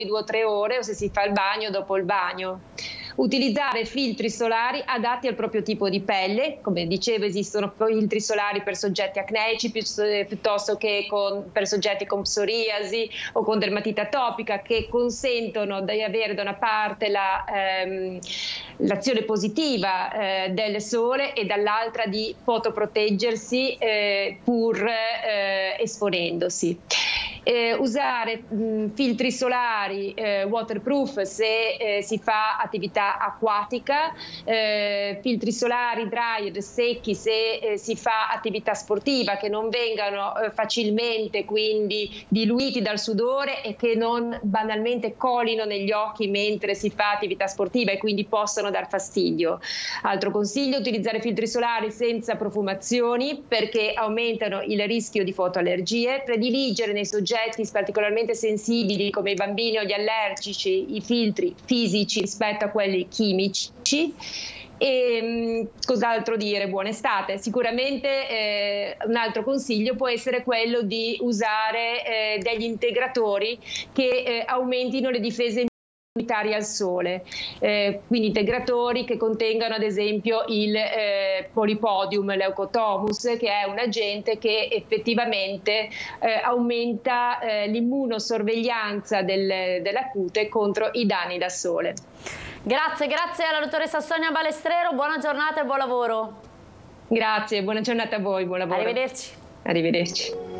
2 o 3 ore o se si fa il bagno dopo il bagno. Utilizzare filtri solari adatti al proprio tipo di pelle, come dicevo esistono filtri solari per soggetti acneici piuttosto che per soggetti con psoriasi o con dermatite atopica, che consentono di avere da una parte l'azione positiva del sole e dall'altra di fotoproteggersi pur esponendosi. Usare filtri solari waterproof se si fa attività acquatica, filtri solari dryer secchi se si fa attività sportiva, che non vengano facilmente quindi diluiti dal sudore e che non banalmente colino negli occhi mentre si fa attività sportiva e quindi possono dar fastidio. Altro consiglio: utilizzare filtri solari senza profumazioni perché aumentano il rischio di fotoallergie. Prediligere nei soggetti particolarmente sensibili come i bambini o gli allergici i filtri fisici rispetto a quelli chimici. E cos'altro dire? Buona estate. Sicuramente un altro consiglio può essere quello di usare degli integratori che aumentino le difese immunitarie al sole, quindi integratori che contengano ad esempio il Polypodium leucotomus, che è un agente che effettivamente aumenta l'immunosorveglianza della cute contro i danni da sole. Grazie alla dottoressa Sonia Balestrero, buona giornata e buon lavoro. Grazie, buona giornata a voi, buon lavoro. Arrivederci. Arrivederci.